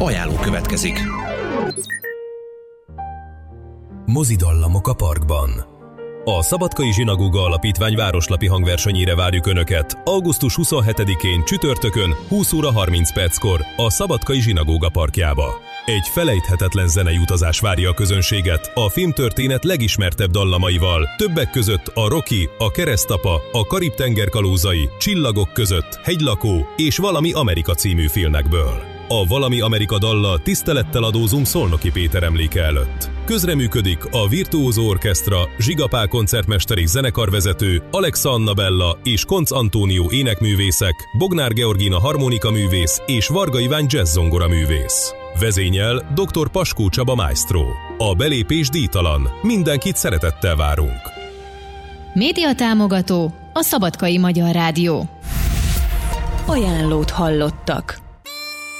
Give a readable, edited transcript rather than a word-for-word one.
Ajánló következik. Mozidallamok a parkban. A Szabadkai Zsinagóga Alapítvány városlapi hangversenyére várjuk Önöket augusztus 27-én csütörtökön 20 óra 30 perckor a Szabadkai Zsinagóga parkjába. Egy felejthetetlen zenei utazás várja a közönséget a filmtörténet legismertebb dallamaival, többek között a Rocky, a Keresztapa, a Karib-tenger kalózai, Csillagok között, Hegylakó és Valami Amerika című filmekből. A Valami Amerika dallal tisztelettel adózunk Szolnoki Péter emléke előtt. Közreműködik a Virtuózó Orchestra, Zsiga Pál koncertmester és zenekarvezető, Alexa Annabella és Koncz Antónió énekművészek, Bognár Georgina harmonikaművész és Varga Iván jazzzongora művész. Vezényel dr. Paskó Csaba maestro. A belépés díjtalan. Mindenkit szeretettel várunk. Médiatámogató a Szabadkai Magyar Rádió. Ajánlót hallottak.